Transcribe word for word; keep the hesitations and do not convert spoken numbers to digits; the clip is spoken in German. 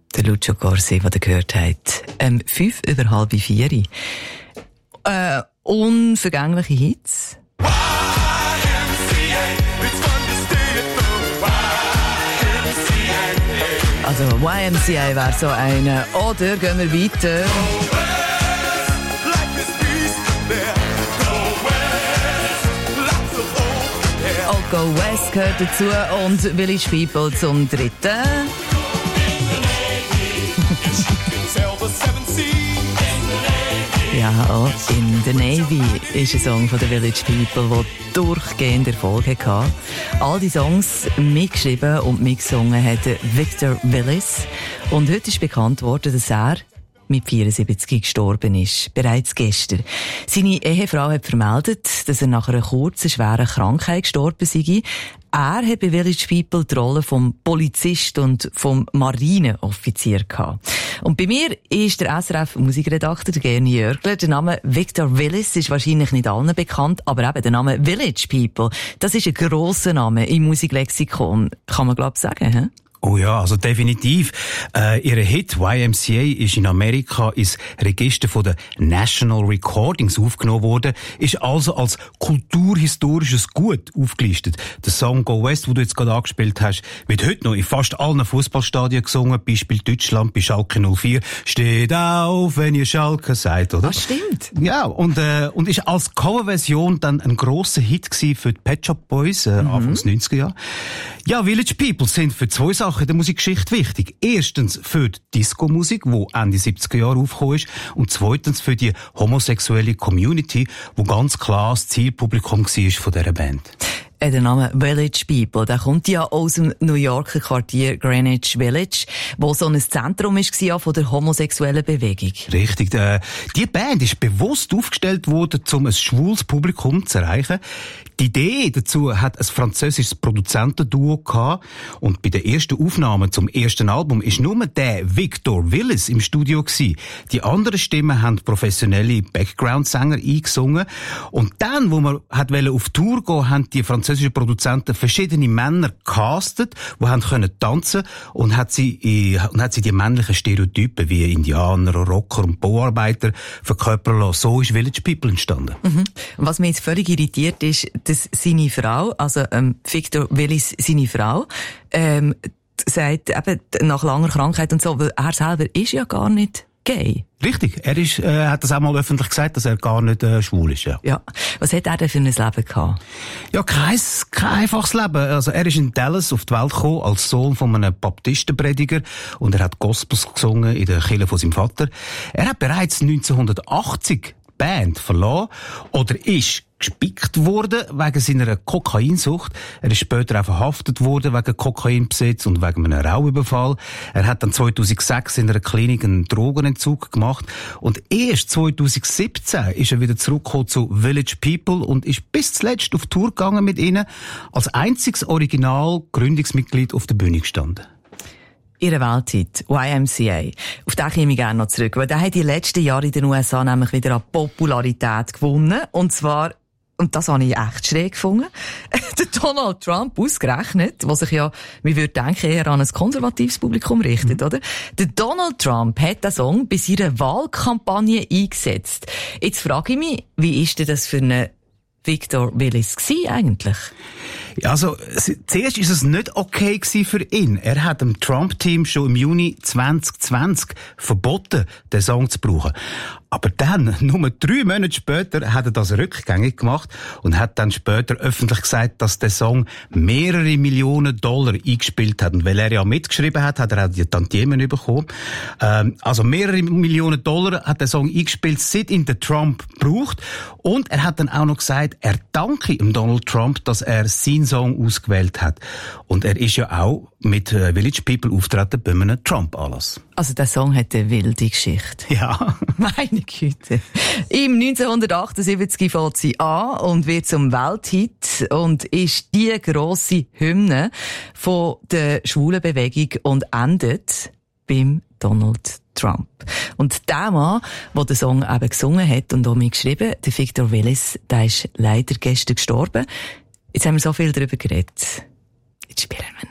Der Lucio Corsi, den ihr gehört habt. Ähm, fünf über halb vier. Äh, unvergängliche Hits. Also Y M C A wäre so eine. Oder gehen wir weiter. Go West gehört dazu und Village People zum dritten. Ja, auch in the Navy ist ein Song von den Village People, der durchgehend Erfolg hatte. All die Songs mitgeschrieben und mitgesungen hat Victor Willis. Und heute ist bekannt worden, dass er mit vierundsiebzig gestorben ist. Bereits gestern. Seine Ehefrau hat vermeldet, dass er nach einer kurzen, schweren Krankheit gestorben sei. Er hat bei Village People die Rolle vom Polizist und vom Marineoffizier gehabt. Und bei mir ist der S R F-Musikredakteur, der Gerni Jörgler. Der Name Victor Willis ist wahrscheinlich nicht allen bekannt, aber eben der Name Village People, das ist ein grosser Name im Musiklexikon. Kann man, glaube ich, sagen, hä? Oh ja, also definitiv. Äh, ihre Hit Y M C A ist in Amerika ins Register von der National Recordings aufgenommen worden, ist also als kulturhistorisches Gut aufgelistet. Der Song Go West, den du jetzt gerade angespielt hast, wird heute noch in fast allen Fußballstadien gesungen, Beispiel Deutschland bei Schalke null vier. Steht auf, wenn ihr Schalke seid, oder? Das stimmt. Ja, und, äh, und ist als Coverversion dann ein grosser Hit gewesen für die Pet Shop Boys, äh, mhm. Anfangs neunziger Jahre. Ja, Village People sind für zwei Sachen in der Musikgeschichte wichtig. Erstens für die Disco-Musik, die Ende siebziger Jahre aufgekommen ist. Und zweitens für die homosexuelle Community, wo ganz klar das Zielpublikum war von dieser Band. Der Name Village People, der kommt ja aus dem New Yorker Quartier Greenwich Village, wo so ein Zentrum war von der homosexuellen Bewegung. Richtig. Äh, die Band ist bewusst aufgestellt worden, um ein schwules Publikum zu erreichen. Die Idee dazu hat ein französisches Produzentenduo gehabt. Und bei den ersten Aufnahmen zum ersten Album ist nur der Victor Willis im Studio gewesen. Die anderen Stimmen haben professionelle Background-Sänger eingesungen. Und dann, wo man hat auf Tour gehen, haben die französischen Produzenten verschiedene Männer castet, die haben können tanzen und hat sie, und hat sie die männlichen Stereotypen wie Indianer, Rocker und Bauarbeiter verkörpern lassen. So ist Village People entstanden. Mhm. Was mich jetzt völlig irritiert ist, dass seine Frau, also ähm, Victor Willis, seine Frau, ähm, sagt eben nach langer Krankheit und so, weil er selber ist ja gar nicht gay. Richtig, er ist, äh, hat das auch mal öffentlich gesagt, dass er gar nicht äh, schwul ist. Ja. Ja. Was hat er denn für ein Leben gehabt? Ja, kein, kein einfaches Leben. Also er ist in Dallas auf die Welt gekommen als Sohn von einem Baptistenprediger und er hat Gospels gesungen in der Kirche von seinem Vater. Er hat bereits neunzehnhundertachtzig die Band verlassen oder ist gespickt worden wegen seiner Kokainsucht. Er ist später auch verhaftet worden wegen Kokainbesitz und wegen einem Raubüberfall. Er hat dann zweitausendsechs in einer Klinik einen Drogenentzug gemacht und erst zweitausendsiebzehn ist er wieder zurückgekommen zu Village People und ist bis zuletzt auf Tour gegangen mit ihnen, als einziges Original Gründungsmitglied auf der Bühne gestanden. Ihre Welthit, Y M C A. Auf den komme ich gerne noch zurück, weil der hat die letzten Jahre in den U S A nämlich wieder an Popularität gewonnen. Und zwar, und das habe ich echt schräg gefunden, der Donald Trump ausgerechnet, was sich ja, man würde denken, eher an ein konservatives Publikum richtet, mhm. oder? Der Donald Trump hat den Song bei seiner Wahlkampagne eingesetzt. Jetzt frage ich mich, wie ist denn das für eine Victor Willis gewesen eigentlich? Ja, also, zuerst ist es nicht okay gewesen für ihn. Er hat dem Trump-Team schon im Juni zwanzig zwanzig verboten, den Song zu brauchen. Aber dann, nur drei Monate später, hat er das rückgängig gemacht und hat dann später öffentlich gesagt, dass der Song mehrere Millionen Dollar eingespielt hat. Und weil er ja mitgeschrieben hat, hat er auch die Tantiemen bekommen. Ähm, also mehrere Millionen Dollar hat der Song eingespielt, seit ihn der Trump braucht. Und er hat dann auch noch gesagt, er danke dem Donald Trump, dass er seinen Song ausgewählt hat. Und er ist ja auch mit äh, Village People auftreten bei einem Trump-Anlass. Also der Song hat eine wilde Geschichte. Ja. Meine Güte. Im neunzehnhundertachtundsiebzig fängt sie an und wird zum Welthit und ist die grosse Hymne von der schwulen Bewegung und endet beim Donald Trump. Und der Mann, der den Song eben gesungen hat und auch mitgeschrieben, der Victor Willis, der ist leider gestern gestorben. Jetzt haben wir so viel darüber geredet. Jetzt spielen wir